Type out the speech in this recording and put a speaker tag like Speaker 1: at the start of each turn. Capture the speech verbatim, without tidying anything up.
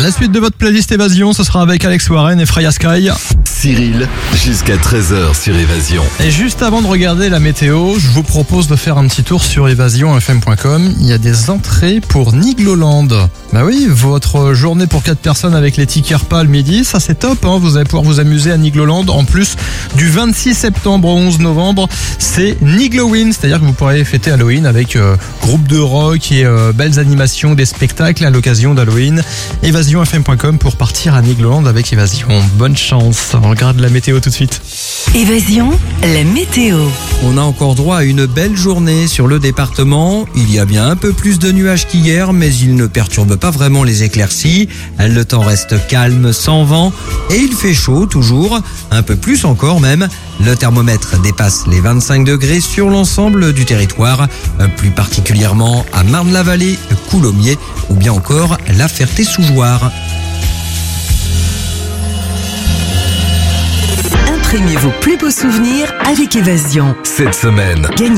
Speaker 1: La suite de votre playlist Évasion, ce sera avec Alex Warren et Freya Sky.
Speaker 2: Cyril, jusqu'à treize heures sur Évasion.
Speaker 1: Et juste avant de regarder la météo, je vous propose de faire un petit tour sur évasion f m point com. Il y a des entrées pour Nigloland. Bah oui, votre journée pour quatre personnes avec les tickets repas le midi, ça c'est top, hein. Vous allez pouvoir vous amuser à Nigloland. En plus, du vingt-six septembre au onze novembre, c'est Nigloween, c'est-à-dire que vous pourrez fêter Halloween avec euh, groupe de rock et euh, belles animations, des spectacles à l'occasion d'Halloween. évasion f m point com pour partir à Nigloland avec Évasion. Bonne chance. On regarde la météo tout de suite.
Speaker 3: Évasion, la météo.
Speaker 4: On a encore droit à une belle journée sur le département. Il y a bien un peu plus de nuages qu'hier, mais ils ne perturbent pas vraiment les éclaircies. Le temps reste calme, sans vent, et il fait chaud toujours, un peu plus encore même. Le thermomètre dépasse les vingt-cinq degrés sur l'ensemble du territoire, plus particulièrement à Marne-la-Vallée, Coulommiers ou bien encore La Ferté-sous-Jouarre.
Speaker 3: Imprimez vos plus beaux souvenirs avec Évasion.
Speaker 2: Cette semaine,
Speaker 3: Gagnez